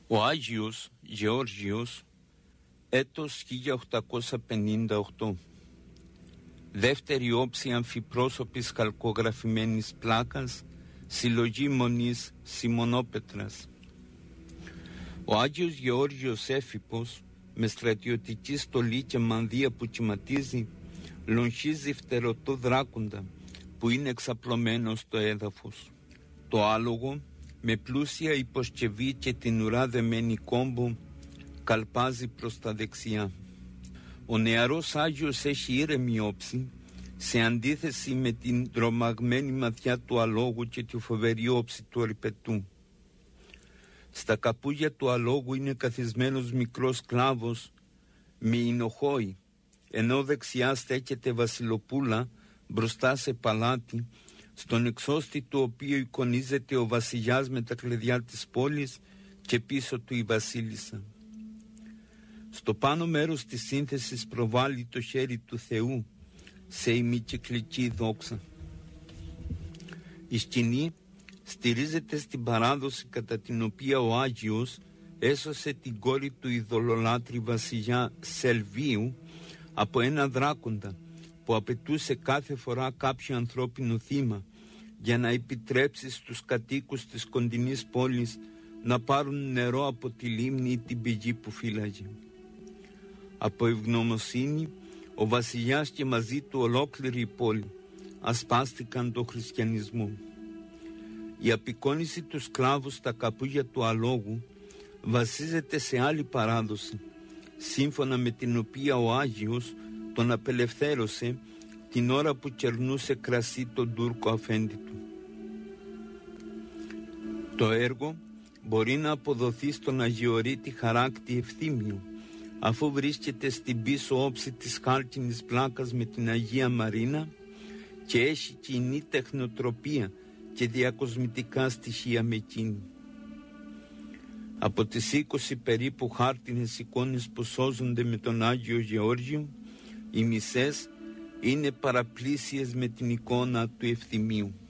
Ο Άγιος Γεώργιος, έτος 1858. Δεύτερη όψη αμφιπρόσωπης χαλκογραφημένης πλάκας, συλλογή μονής Σιμωνόπετρας. Ο Άγιος Γεώργιος Έφυπος, με στρατιωτική στολή και μανδύα που κυματίζει, λογχίζει φτερωτό δράκοντα που είναι εξαπλωμένο στο έδαφος. Το άλογο, με πλούσια υποσκευή και την ουρά δεμένη κόμπο, καλπάζει προς τα δεξιά. Ο νεαρός Άγιος έχει ήρεμη όψη, σε αντίθεση με την τρομαγμένη ματιά του αλόγου και τη φοβερή όψη του ερπετού. Στα καπούγια του αλόγου είναι καθισμένος μικρός σκλάβος με ινοχόη, ενώ δεξιά στέκεται βασιλοπούλα μπροστά σε παλάτι, στον εξώστη του οποίου εικονίζεται ο βασιλιάς με τα κλειδιά της πόλης και πίσω του η βασίλισσα. Στο πάνω μέρος της σύνθεσης προβάλλει το χέρι του Θεού σε ημικυκλική δόξα. Η σκηνή στηρίζεται στην παράδοση κατά την οποία ο Άγιος έσωσε την κόρη του ειδωλολάτρη βασιλιά Σελβίου από ένα δράκοντα που απαιτούσε κάθε φορά κάποιο ανθρώπινο θύμα για να επιτρέψει στους κατοίκους της κοντινής πόλης να πάρουν νερό από τη λίμνη ή την πηγή που φύλαγε. Από ευγνωμοσύνη ο βασιλιάς και μαζί του ολόκληρη η πόλη ασπάστηκαν τον χριστιανισμό. Η απεικόνιση του σκλάβου στα καπούγια του αλόγου βασίζεται σε άλλη παράδοση, σύμφωνα με την οποία ο Άγιος τον απελευθέρωσε την ώρα που κερνούσε κρασί τον Τούρκο αφέντη του. Το έργο μπορεί να αποδοθεί στον Αγιορείτη Χαράκτη Ευθύμιο, αφού βρίσκεται στην πίσω όψη της χάλκινης πλάκας με την Αγία Μαρίνα και έχει κοινή τεχνοτροπία και διακοσμητικά στοιχεία με εκείνη. Από τις 20 περίπου χάρτινες εικόνες που σώζονται με τον Άγιο Γεώργιο, οι μισές είναι παραπλήσιες με την εικόνα του Ευθυμίου.